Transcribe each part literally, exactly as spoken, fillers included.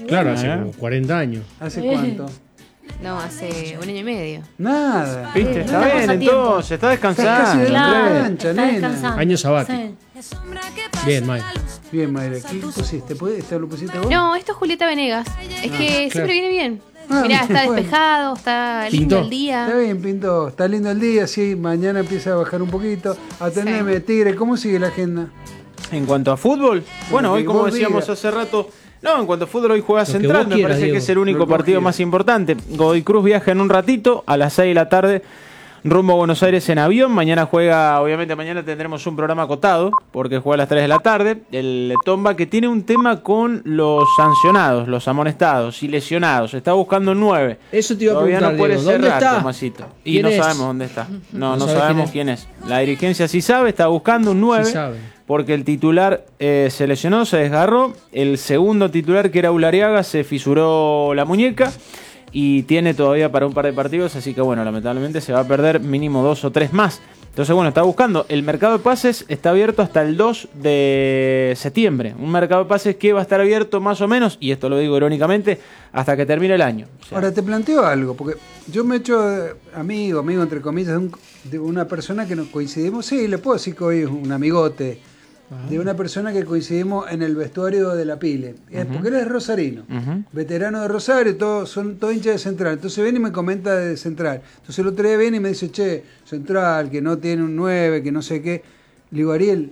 Claro, hace como cuarenta años. ¿Hace cuánto? No, hace un año y medio. Nada. ¿Viste? Está bien, entonces, está descansando. Casi de Claro, cancha, está nena. descansando. Año sabático. Sí. Bien, Mike. Bien, Mayra, ¿qué pusiste? ¿Puede- ¿Esto lo pusiste vos? No, esto es Julieta Venegas. Es que claro. siempre viene bien. Ah, Mirá, está bueno. despejado, está lindo Pintó. el día. Está bien, Pinto. Está lindo el día, sí. Mañana empieza a bajar un poquito. Atendeme, Tigre. ¿Cómo sigue la agenda? En cuanto a fútbol, bueno, Lo hoy que como vos decíamos digas. hace rato, no, en cuanto a fútbol hoy juega Lo que Central, vos me quieras, parece Diego. que es el Lo único que vos partido quieras. más importante. Godoy Cruz viaja en un ratito a las seis de la tarde rumbo a Buenos Aires en avión. Mañana juega, obviamente mañana tendremos un programa acotado porque juega a las tres de la tarde. El Tomba que tiene un tema con los sancionados, los amonestados y lesionados. Está buscando nueve. Eso te iba a Todavía preguntar, no puede Diego, ¿dónde cerrar, está? Tomasito. Y ¿Quién no es? sabemos dónde está. No, No no sabes sabemos quién quién es. La dirigencia sí sabe, está buscando un nueve. Sí sabe. Porque el titular eh, se lesionó, se desgarró. El segundo titular, que era Ulariaga, se fisuró la muñeca. Y tiene todavía para un par de partidos. Así que bueno, lamentablemente se va a perder mínimo dos o tres más. Entonces bueno, está buscando. El mercado de pases está abierto hasta el dos de septiembre. Un mercado de pases que va a estar abierto más o menos, y esto lo digo irónicamente, hasta que termine el año. O sea, Ahora te planteo algo, porque yo me he hecho eh, amigo, amigo entre comillas, de, un- de una persona que nos coincidimos, sí, le puedo decir que hoy es un amigote, de una persona que coincidimos en el vestuario de la Pile, Es porque él es rosarino, Ujú. veterano de Rosario, todos son todos hinchas de Central, entonces viene y me comenta de Central, entonces el otro día viene y me dice, che, Central, que no tiene un nueve, que no sé qué, le digo, Ariel,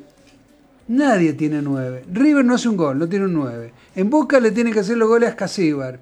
nadie tiene nueve. River no hace un gol, no tiene un nueve. En Boca le tiene que hacer los goles a Casíbar.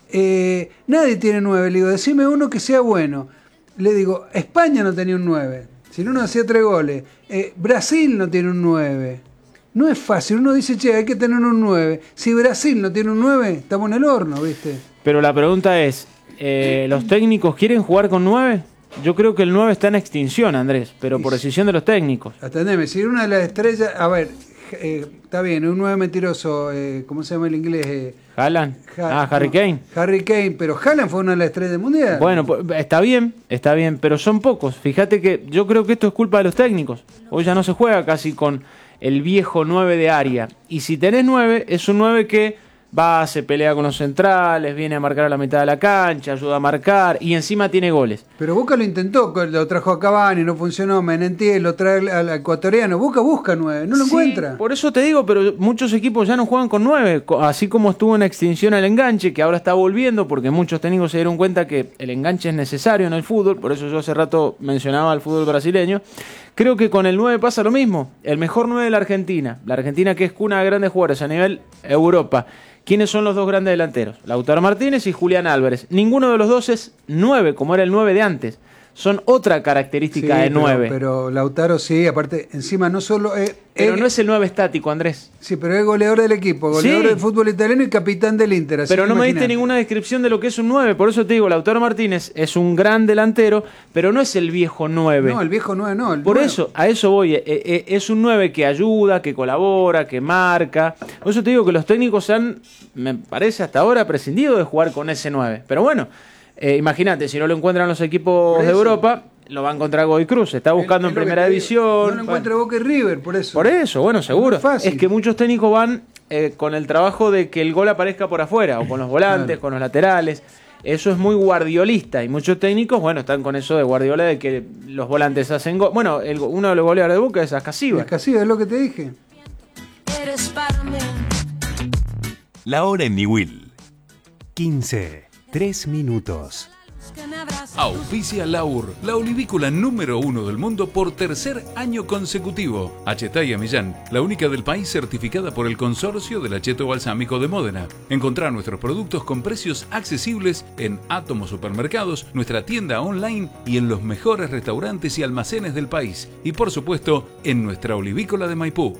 Eh, nadie tiene nueve. Le digo, decime uno que sea bueno. Le digo, España no tenía un nueve. Si no, uno hacía tres goles. Eh, Brasil no tiene un nueve. No es fácil. Uno dice, che, hay que tener un nueve. Si Brasil no tiene un nueve, estamos en el horno, ¿viste? Pero la pregunta es, eh, ¿los técnicos quieren jugar con nueve? Yo creo que el nueve está en extinción, Andrés, pero por decisión de los técnicos. Atendeme, si una de las estrellas... A ver, eh, está bien, un nueve mentiroso, eh, ¿cómo se llama el inglés? Eh, ¿Haaland? Ha- Ah, Harry no, Kane. Harry Kane, pero Haaland fue una de las estrellas del mundial. Bueno, pues, está bien, está bien, pero son pocos. Fíjate que yo creo que esto es culpa de los técnicos. Hoy ya no se juega casi con el viejo nueve de área. Y si tenés nueve, es un nueve que va, se pelea con los centrales, viene a marcar a la mitad de la cancha, ayuda a marcar y encima tiene goles. Pero Boca lo intentó, lo trajo a Cavani, no funcionó, Menentiel lo trae al ecuatoriano. Boca busca nueve, no lo Sí, encuentra. Por eso te digo, pero muchos equipos ya no juegan con nueve, co- así como estuvo en extinción el enganche, que ahora está volviendo, porque muchos técnicos se dieron cuenta que el enganche es necesario en el fútbol, por eso yo hace rato mencionaba al fútbol brasileño. Creo que con el nueve pasa lo mismo, el mejor nueve de la Argentina, la Argentina que es cuna de grandes jugadores a nivel Europa. ¿Quiénes son los dos grandes delanteros? Lautaro Martínez y Julián Álvarez. Ninguno de los dos es nueve, como era el nueve de antes. Son otra característica Sí, de pero- nueve. Pero, Lautaro sí, aparte, encima no solo es... Pero es- no es el nueve estático, Andrés. Sí, pero es goleador del equipo, goleador Sí. del fútbol italiano y capitán del Inter. así Pero que no me diste imaginate. ninguna descripción de lo que es un nueve. Por eso te digo, Lautaro Martínez es un gran delantero, pero no es el viejo nueve. No, el viejo nueve no. El Por nueve. eso, a eso voy. Eh, eh, es un nueve que ayuda, que colabora, que marca. Por eso te digo que los técnicos han, me parece hasta ahora, prescindido de jugar con ese nueve. Pero bueno, eh, imagínate, si no lo encuentran los equipos Por de eso. Europa, lo va a encontrar Godoy Cruz. Está buscando Es en lo que primera te digo. división. No lo encuentra Boca y River, por eso. Por eso, bueno, seguro. No es fácil. Es que muchos técnicos van eh, con el trabajo de que el gol aparezca por afuera, o con los volantes, Claro. con los laterales. Eso es muy guardiolista. Y muchos técnicos, bueno, están con eso de Guardiola, de que los volantes hacen gol. Bueno, el- uno de los goleadores de Boca es Ascasiba. Es casi, es lo que te dije. La hora en Niwil. quince, tres minutos. Auspicia Laur, la olivícola número uno del mundo por tercer año consecutivo. Achetaya Millán, la única del país certificada por el Consorcio del Acheto Balsámico de Módena. Encontrá nuestros productos con precios accesibles en Átomo Supermercados, nuestra tienda online y en los mejores restaurantes y almacenes del país. Y por supuesto, en nuestra olivícola de Maipú.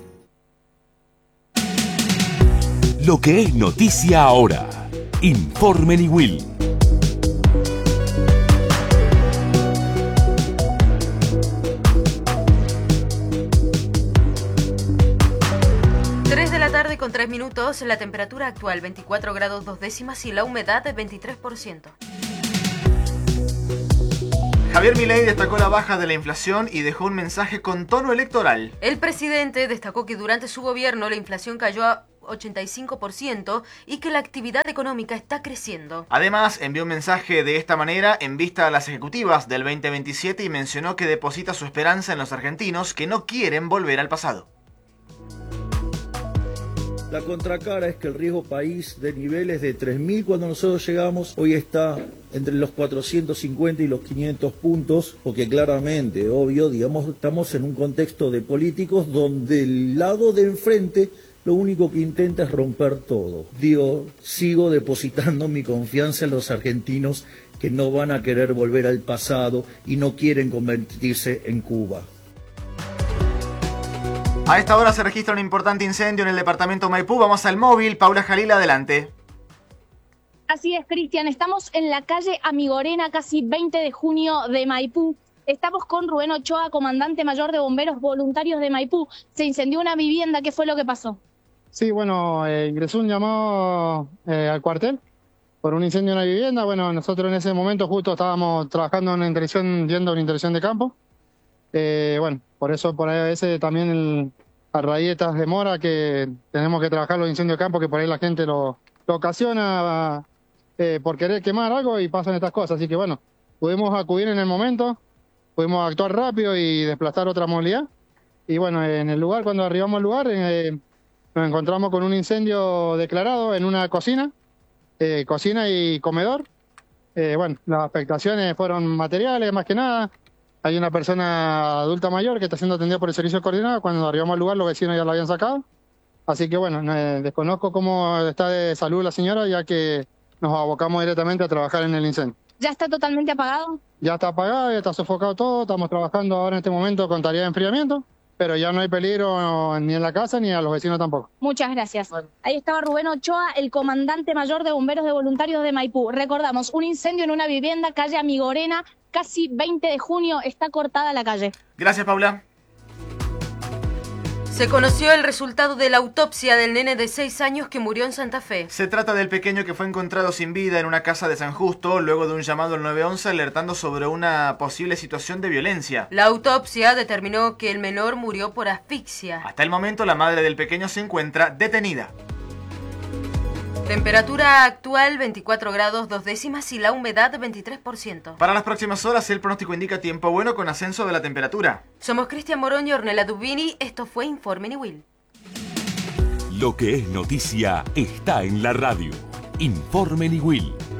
Lo que es noticia ahora. Informe Niwil. tres de la tarde con tres minutos, la temperatura actual veinticuatro grados dos décimas y la humedad de veintitrés por ciento. Javier Milei destacó la baja de la inflación y dejó un mensaje con tono electoral. El presidente destacó que durante su gobierno la inflación cayó a ochenta y cinco por ciento y que la actividad económica está creciendo. Además, envió un mensaje de esta manera en vista a las ejecutivas del veinte veintisiete y mencionó que deposita su esperanza en los argentinos que no quieren volver al pasado. La contracara es que el riesgo país de niveles de tres mil cuando nosotros llegamos, hoy está entre los cuatrocientos cincuenta y los quinientos puntos, porque claramente, obvio, digamos, estamos en un contexto de políticos donde el lado de enfrente lo único que intenta es romper todo. Digo, sigo depositando mi confianza en los argentinos que no van a querer volver al pasado y no quieren convertirse en Cuba. A esta hora se registra un importante incendio en el departamento Maipú. Vamos al móvil. Paula Jalil, adelante. Así es, Cristian. Estamos en la calle Amigorena, casi veinte de junio de Maipú. Estamos con Rubén Ochoa, comandante mayor de bomberos voluntarios de Maipú. Se incendió una vivienda. ¿Qué fue lo que pasó? Sí, bueno, eh, ingresó un llamado eh, al cuartel por un incendio en una vivienda. Bueno, nosotros en ese momento justo estábamos trabajando en una intervención, yendo a una intervención de campo. Eh, bueno, por eso por ahí a veces también el, a raíz de estas demoras que tenemos que trabajar los incendios de campo, que por ahí la gente lo, lo ocasiona eh, por querer quemar algo y pasan estas cosas. Así que bueno, pudimos acudir en el momento, pudimos actuar rápido y desplazar otra movilidad. Y bueno, en el lugar, cuando arribamos al lugar, eh, nos encontramos con un incendio declarado en una cocina, eh, cocina y comedor. Eh, bueno, las afectaciones fueron materiales más que nada. Hay una persona adulta mayor que está siendo atendida por el servicio coordinado. Cuando arribamos al lugar, los vecinos ya la habían sacado. Así que bueno, eh, desconozco cómo está de salud la señora, ya que nos abocamos directamente a trabajar en el incendio. ¿Ya está totalmente apagado? Ya está apagado, ya está sofocado todo. Estamos trabajando ahora en este momento con tarea de enfriamiento, pero ya no hay peligro ni en la casa ni a los vecinos tampoco. Muchas gracias. Bueno. Ahí estaba Rubén Ochoa, el comandante mayor de bomberos de voluntarios de Maipú. Recordamos, un incendio en una vivienda, calle Amigorena, casi veinte de junio, está cortada la calle. Gracias, Paula. Se conoció el resultado de la autopsia del nene de seis años que murió en Santa Fe. Se trata del pequeño que fue encontrado sin vida en una casa de San Justo luego de un llamado al nueve once alertando sobre una posible situación de violencia. La autopsia determinó que el menor murió por asfixia. Hasta el momento la madre del pequeño se encuentra detenida. Temperatura actual veinticuatro grados dos décimas y la humedad veintitrés por ciento. Para las próximas horas el pronóstico indica tiempo bueno con ascenso de la temperatura. Somos Cristian Morón y Ornella Dubini. Esto fue Informe Niwil. Lo que es noticia está en la radio. Informe Niwil.